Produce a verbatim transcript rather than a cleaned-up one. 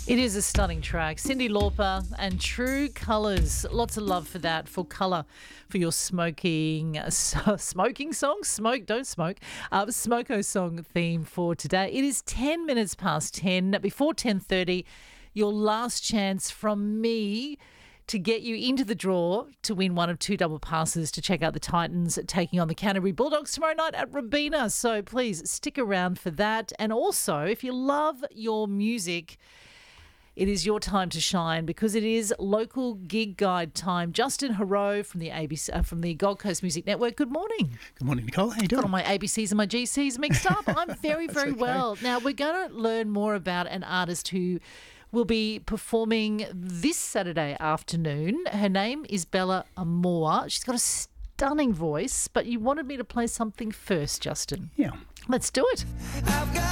It is a stunning track. Cyndi Lauper and True Colours. Lots of love for that, for colour, for your smoking, uh, smoking song? Smoke, don't smoke. Uh, Smoko song theme for today. It is ten minutes past ten. Before ten thirty, your last chance from me to get you into the draw to win one of two double passes to check out the Titans taking on the Canterbury Bulldogs tomorrow night at Robina. So please stick around for that. And also, if you love your music, it is your time to shine because it is local gig guide time. Justin Haro from the A B C, uh, from the Gold Coast Music Network. Good morning. Good morning, Nicole. How you doing? Got all my A B Cs and my G Cs mixed up. I'm very, very okay. well. Now, we're going to learn more about an artist who will be performing this Saturday afternoon. Her name is Bella Amor. She's got a stunning voice, but you wanted me to play something first, Justin. Yeah. Let's do it. I've got